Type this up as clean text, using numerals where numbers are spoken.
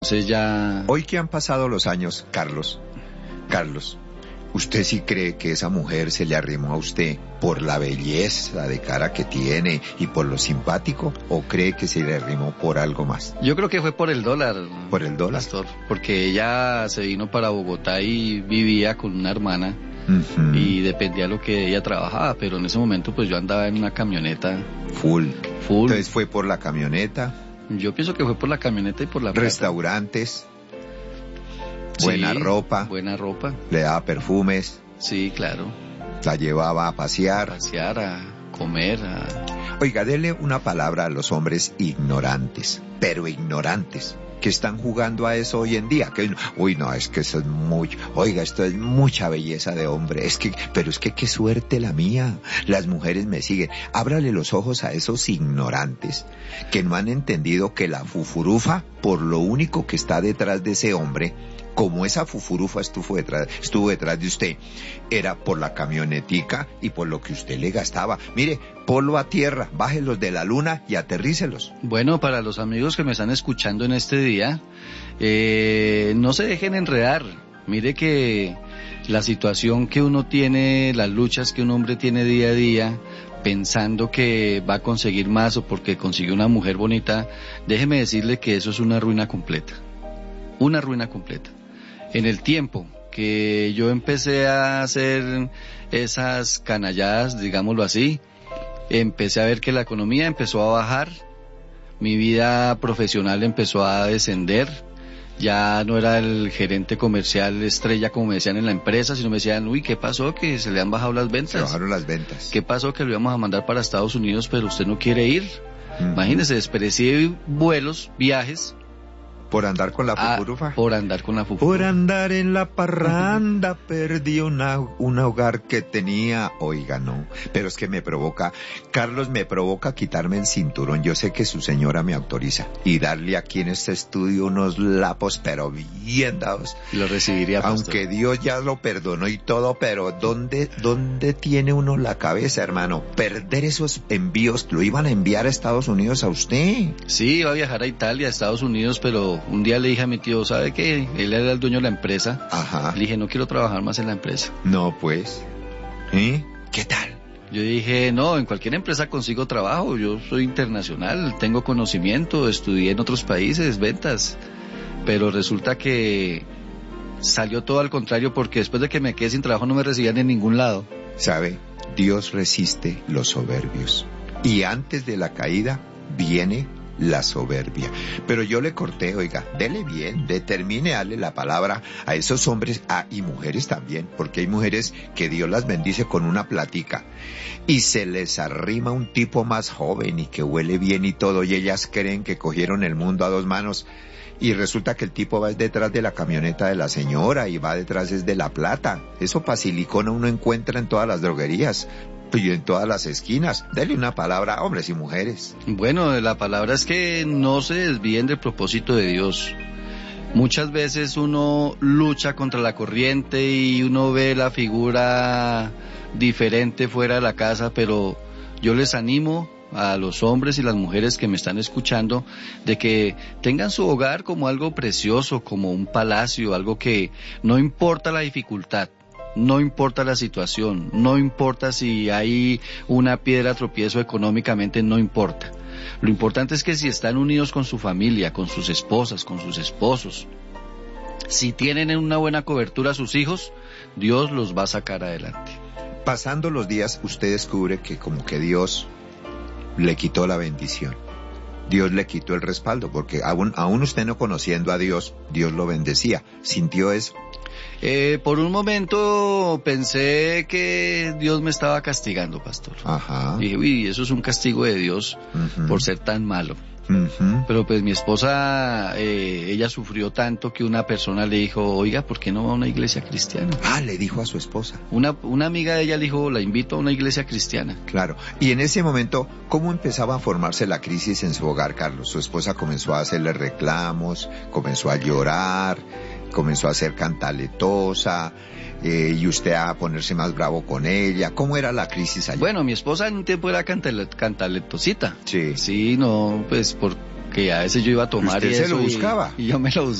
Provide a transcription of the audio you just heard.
Entonces ya... Hoy que han pasado los años, Carlos, ¿usted sí cree que esa mujer se le arrimó a usted por la belleza de cara que tiene y por lo simpático? ¿O cree que se le arrimó por algo más? Yo creo que fue por el dólar. ¿Por el dólar? Pastor, porque ella se vino para Bogotá y vivía con una hermana. Uh-huh. Y dependía de lo que ella trabajaba, pero en ese momento pues yo andaba en una camioneta. Full. Entonces fue por la camioneta. Yo pienso que fue por la camioneta y por la plata. Restaurantes. Buena ropa. Buena ropa. Le daba perfumes. Sí, claro. La llevaba a pasear. A comer. Oiga, dele una palabra a los hombres ignorantes, pero ignorantes, que están jugando a eso hoy en día. Que, uy, no, es que eso es mucho. Oiga, esto es mucha belleza de hombre. Pero es que qué suerte la mía. Las mujeres me siguen. Ábrale los ojos a esos ignorantes que no han entendido que la fufurufa, por lo único que está detrás de ese hombre, como esa fufurufa estuvo detrás de usted, era por la camionetica y por lo que usted le gastaba. Mire, ponlo a tierra, bájelos de la luna y aterrícelos. Bueno, para los amigos que me están escuchando en este día, no se dejen enredar. Mire que la situación que uno tiene, las luchas que un hombre tiene día a día, pensando que va a conseguir más o porque consiguió una mujer bonita, déjeme decirle que eso es una ruina completa. Una ruina completa. En el tiempo que yo empecé a hacer esas canalladas, digámoslo así, empecé a ver que la economía empezó a bajar, mi vida profesional empezó a descender, ya no era el gerente comercial estrella como me decían en la empresa, sino me decían, uy, ¿qué pasó? Que se le han bajado las ventas. Se bajaron las ventas. ¿Qué pasó? Que lo íbamos a mandar para Estados Unidos, pero usted no quiere ir. Imagínese, desperdicié vuelos, viajes. ¿Por andar con la fufurufa? Por andar con la fufurufa. Por andar en la parranda perdí un hogar que tenía. Oiga, no. Pero es que me provoca, Carlos, me provoca quitarme el cinturón. Yo sé que su señora me autoriza. Y darle aquí en este estudio unos lapos, pero bien dados. Lo recibiría, pastor. Aunque Dios ya lo perdonó y todo, pero ¿dónde tiene uno la cabeza, hermano? Perder esos envíos. Lo iban a enviar a Estados Unidos a usted. Sí, iba a viajar a Italia, a Estados Unidos, pero un día le dije a mi tío, ¿sabe qué? Él era el dueño de la empresa. Ajá. Le dije, no quiero trabajar más en la empresa. No, pues. ¿Qué tal? Yo dije, no, en cualquier empresa consigo trabajo. Yo soy internacional, tengo conocimiento, estudié en otros países, ventas. Pero resulta que salió todo al contrario porque después de que me quedé sin trabajo no me recibían en ningún lado. ¿Sabe? Dios resiste los soberbios. Y antes de la caída viene la soberbia. Pero yo le corté, oiga, dele bien, determine, dale la palabra a esos hombres, y mujeres también, porque hay mujeres que Dios las bendice con una platica y se les arrima un tipo más joven y que huele bien y todo, y ellas creen que cogieron el mundo a dos manos y resulta que el tipo va detrás de la camioneta de la señora y va detrás es de la plata. Eso pa' silicona uno encuentra en todas las droguerías y en todas las esquinas. Dele una palabra a hombres y mujeres. Bueno, la palabra es que no se desvíen del propósito de Dios. Muchas veces uno lucha contra la corriente y uno ve la figura diferente fuera de la casa, pero yo les animo a los hombres y las mujeres que me están escuchando de que tengan su hogar como algo precioso, como un palacio, algo que no importa la dificultad. No importa la situación, no importa si hay una piedra tropiezo económicamente, no importa. Lo importante es que si están unidos con su familia, con sus esposas, con sus esposos, si tienen una buena cobertura a sus hijos, Dios los va a sacar adelante. Pasando los días, usted descubre que como que Dios le quitó la bendición. Dios le quitó el respaldo, porque aún usted no conociendo a Dios, Dios lo bendecía. ¿Sintió eso? Por un momento pensé que Dios me estaba castigando, pastor. Ajá. Dije, uy, eso es un castigo de Dios por ser tan malo. Pero pues mi esposa, ella sufrió tanto que una persona le dijo, oiga, ¿por qué no va a una iglesia cristiana? Le dijo a su esposa. Una amiga de ella le dijo, la invito a una iglesia cristiana. Claro. Y en ese momento, ¿cómo empezaba a formarse la crisis en su hogar, Carlos? Su esposa comenzó a hacerle reclamos, comenzó a llorar, comenzó a ser cantaletosa, y usted a ponerse más bravo con ella. ¿Cómo era la crisis allá? Bueno, mi esposa en un tiempo era cantaletosita. Sí. Sí, no, pues que a veces yo iba a tomar ¿Usted y se eso lo buscaba? y yo me lo